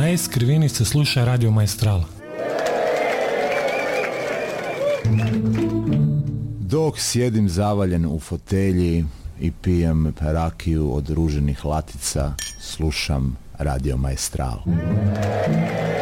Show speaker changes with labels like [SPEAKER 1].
[SPEAKER 1] Na Eskrivini se sluša Radio Maestral.
[SPEAKER 2] Dok sjedim zavaljen u fotelji i pijem rakiju od ruženih latica, slušam Radio Maestral.